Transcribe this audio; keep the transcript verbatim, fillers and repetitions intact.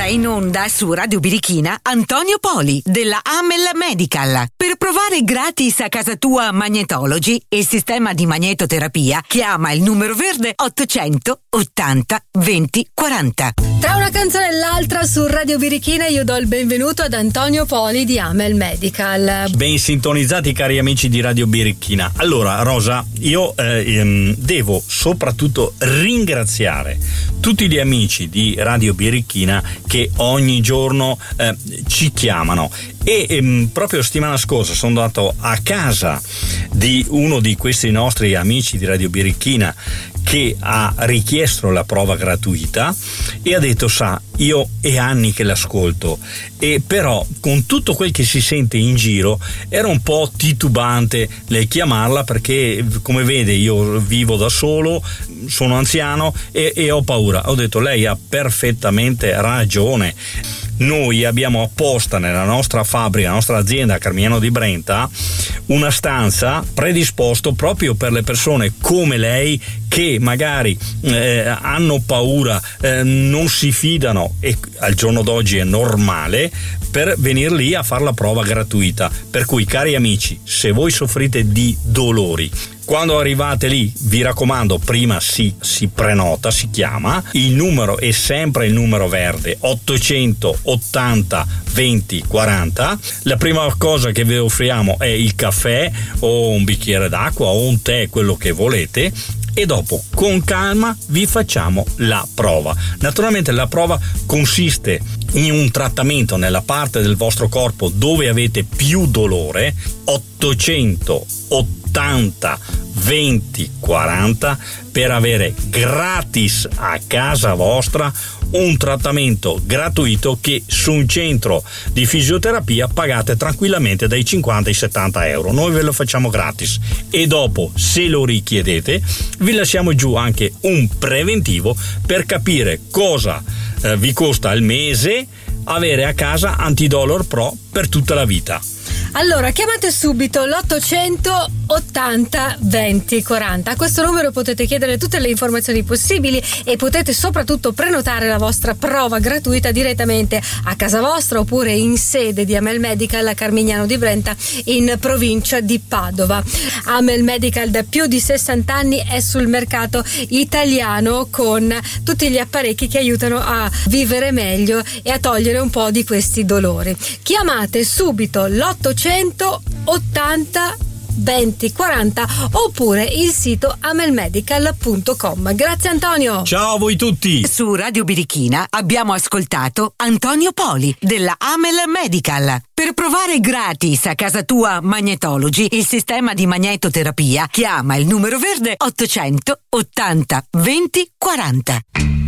ora in onda su Radio Birichina Antonio Poli della Amel Medical. Per provare gratis a casa tua Magnetology, il sistema di magnetoterapia, chiama il numero verde ottocento ottanta venti quaranta. Tra una canzone e l'altra su Radio Birichina io do il benvenuto ad Antonio Poli di Amel Medical. Ben sintonizzati cari amici di Radio Birichina. Allora Rosa, io eh, ehm, devo soprattutto ringraziare tutti gli amici di Radio Birichina che ogni giorno eh, ci chiamano. E ehm, proprio settimana scorsa sono andato a casa di uno di questi nostri amici di Radio Birichina che ha richiesto la prova gratuita e ha detto: sa, io è anni che l'ascolto, e però con tutto quel che si sente in giro era un po' titubante nel chiamarla, perché come vede io vivo da solo, sono anziano e, e ho paura. Ho detto: lei ha perfettamente ragione. Noi abbiamo apposta nella nostra fabbrica, la nostra azienda a Carmignano di Brenta, una stanza predisposto proprio per le persone come lei che magari eh, hanno paura, eh, non si fidano, e al giorno d'oggi è normale, per venire lì a fare la prova gratuita. Per cui, cari amici, se voi soffrite di dolori, quando arrivate lì, vi raccomando, prima si, si prenota, si chiama, il numero è sempre il numero verde ottocento ottanta venti quaranta. La prima cosa che vi offriamo è il caffè o un bicchiere d'acqua o un tè, quello che volete, e dopo con calma vi facciamo la prova. Naturalmente la prova consiste in un trattamento nella parte del vostro corpo dove avete più dolore. Ottocento ottanta venti quaranta per avere gratis a casa vostra un trattamento gratuito che su un centro di fisioterapia pagate tranquillamente dai cinquanta ai settanta euro. Noi ve lo facciamo gratis, e dopo, se lo richiedete, vi lasciamo giù anche un preventivo per capire cosa eh, vi costa al mese avere a casa Antidolor Pro per tutta la vita. Allora chiamate subito l'ottocento ottanta venti quaranta. A questo numero potete chiedere tutte le informazioni possibili e potete soprattutto prenotare la vostra prova gratuita direttamente a casa vostra oppure in sede di Amel Medical a Carmignano di Brenta in provincia di Padova. Amel Medical da più di sessanta anni è sul mercato italiano con tutti gli apparecchi che aiutano a vivere meglio e a togliere un po' di questi dolori. Chiamate subito l'ottocento ottanta venti quaranta oppure il sito amelmedical punto com. Grazie Antonio. Ciao a voi tutti. Su Radio Birichina abbiamo ascoltato Antonio Poli della Amel Medical. Per provare gratis a casa tua Magnetology, il sistema di magnetoterapia, chiama il numero verde ottocento ottanta venti quaranta.